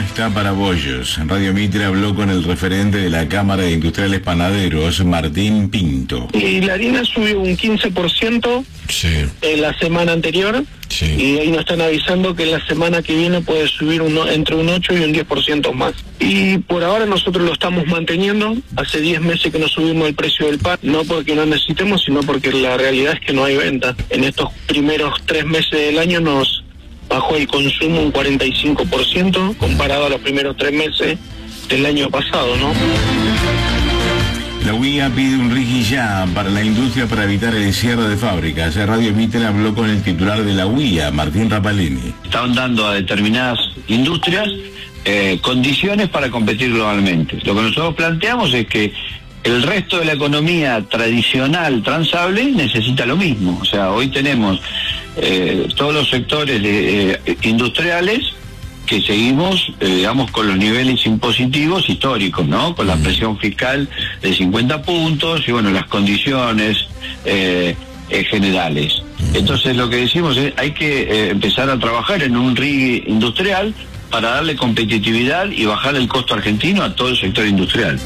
está para bollos. Radio Mitre habló con el referente de la Cámara de Industriales Panaderos, Martín Pinto. Y la harina subió un 15% en la semana anterior. Sí. Y ahí nos están avisando que la semana que viene puede subir entre un 8 y un 10% más. Y por ahora nosotros lo estamos manteniendo. Hace 10 meses que no subimos el precio del pan, no porque no necesitemos, sino porque la realidad es que no hay venta. En estos primeros 3 meses del año nos bajó el consumo un 45% comparado a los primeros 3 meses del año pasado, ¿no? La UIA pide un RIGI ya para la industria para evitar el cierre de fábricas. Radio Mitre habló con el titular de la UIA, Martín Rapalini. Están dando a determinadas industrias condiciones para competir globalmente. Lo que nosotros planteamos es que el resto de la economía tradicional transable necesita lo mismo. O sea, hoy tenemos todos los sectores industriales que seguimos, digamos, con los niveles impositivos históricos, ¿no? Con la presión fiscal de 50 puntos y, bueno, las condiciones generales. Entonces, lo que decimos es hay que empezar a trabajar en un RIGI industrial para darle competitividad y bajar el costo argentino a todo el sector industrial.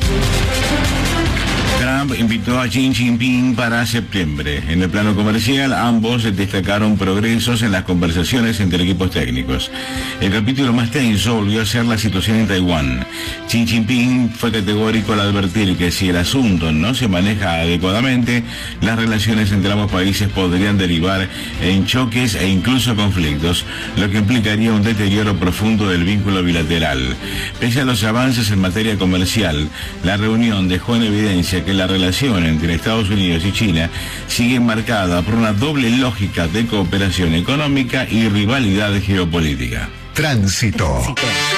Trump invitó a Xi Jinping para septiembre. En el plano comercial, ambos destacaron progresos en las conversaciones entre equipos técnicos. El capítulo más tenso volvió a ser la situación en Taiwán. Xi Jinping fue categórico al advertir que si el asunto no se maneja adecuadamente, las relaciones entre ambos países podrían derivar en choques e incluso conflictos, lo que implicaría un deterioro profundo del vínculo bilateral. Pese a los avances en materia comercial, la reunión dejó en evidencia que la relación entre Estados Unidos y China sigue marcada por una doble lógica de cooperación económica y rivalidad geopolítica. Tránsito.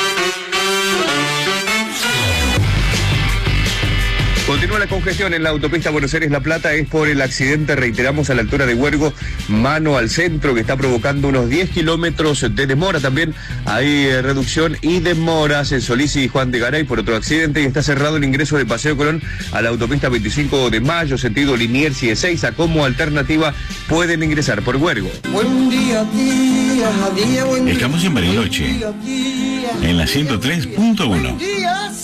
Continúa la congestión en la autopista Buenos Aires-La Plata, es por el accidente, reiteramos, a la altura de Huergo, mano al centro, que está provocando unos 10 kilómetros de demora. También hay reducción y demoras en Solís y Juan de Garay por otro accidente, y está cerrado el ingreso de Paseo Colón a la autopista 25 de Mayo, sentido Liniers y Ezeiza. Como alternativa pueden ingresar por Huergo. Buen día, Estamos en Bariloche, en la 103.1.